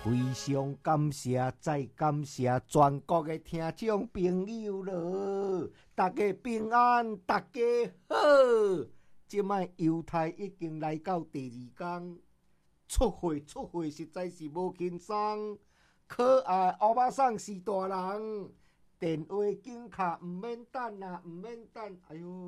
非常感谢，再感谢全国的听众朋友了，大家平安，大家好。即摆犹太已经来到第2天，出货实在是无轻松。可爱欧巴桑是大人，电话紧卡，毋免等啊，毋免等，哎哟。